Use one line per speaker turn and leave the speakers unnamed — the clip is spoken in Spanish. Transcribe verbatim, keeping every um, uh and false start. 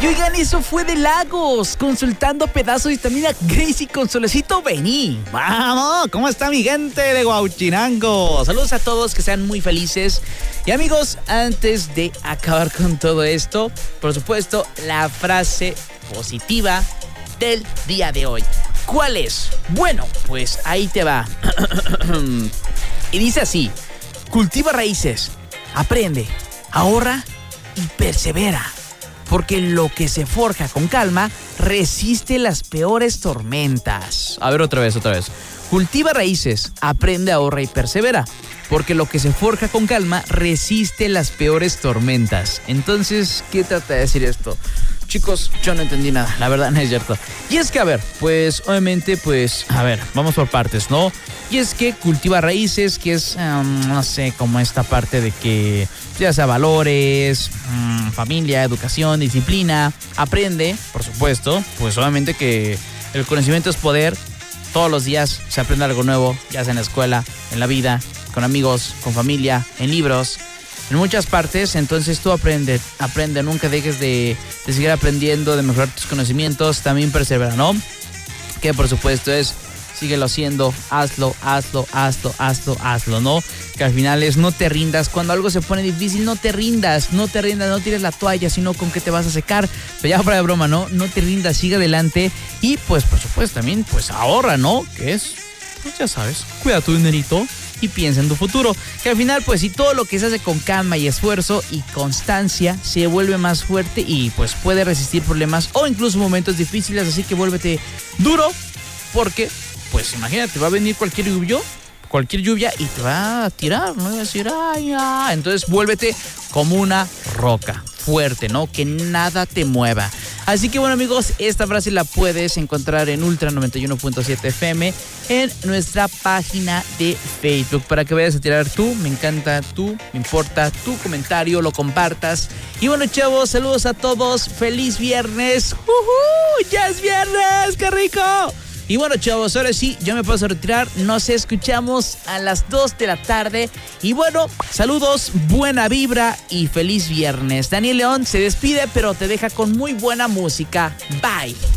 Y oigan, eso fue de Lagos, consultando pedazos de vitamina Gracie con Solecito Vení. Vamos, ¿cómo está mi gente de Huauchinango? Saludos a todos, que sean muy felices. Y amigos, antes de acabar con todo esto, por supuesto, la frase positiva del día de hoy. ¿Cuál es? Bueno, pues ahí te va. Y dice así: cultiva raíces, aprende, ahorra y persevera. Porque lo que se forja con calma resiste las peores tormentas. A ver, otra vez, otra vez. Cultiva raíces, aprende, ahorra y persevera. Porque lo que se forja con calma resiste las peores tormentas. Entonces, ¿qué trata de decir esto? Chicos, yo no entendí nada, la verdad no es cierto. Y es que, a ver, pues obviamente, pues, a ver, vamos por partes, ¿no? Y es que cultiva raíces, que es, um, no sé, como esta parte de que, ya sea valores, um, familia, educación, disciplina, aprende, por supuesto, pues obviamente que el conocimiento es poder. Todos los días se aprende algo nuevo, ya sea en la escuela, en la vida, con amigos, con familia, en libros, en muchas partes. Entonces tú aprende, aprende, nunca dejes de, de seguir aprendiendo, de mejorar tus conocimientos, también persevera, ¿no? Que por supuesto es, síguelo haciendo, hazlo, hazlo, hazlo, hazlo, hazlo, ¿no? Que al final es, no te rindas, cuando algo se pone difícil, no te rindas, no te rindas, no tires la toalla, sino con qué te vas a secar. Pero ya fuera de broma, ¿no? No te rindas, sigue adelante y pues por supuesto también, pues ahorra, ¿no? Que es, pues ya sabes, cuida tu dinerito y piensa en tu futuro, que al final pues si todo lo que se hace con calma y esfuerzo y constancia se vuelve más fuerte y pues puede resistir problemas o incluso momentos difíciles, así que vuélvete duro, porque pues imagínate, va a venir cualquier lluvia, cualquier lluvia y te va a tirar, ¿no? Va a decir, ay, ay. Entonces vuélvete como una roca fuerte, ¿no? Que nada te mueva. Así que bueno, amigos, esta frase la puedes encontrar en Ultra noventa y uno punto siete F M en nuestra página de Facebook para que vayas a tirar tú, me encanta tú, me importa tu comentario, lo compartas. Y bueno, chavos, saludos a todos, feliz viernes. ¡Uh-huh! ¡Ya es viernes! ¡Qué rico! Y bueno, chavos, ahora sí, yo me paso a retirar. Nos escuchamos a las dos de la tarde. Y bueno, saludos, buena vibra y feliz viernes. Daniel León se despide, pero te deja con muy buena música. Bye.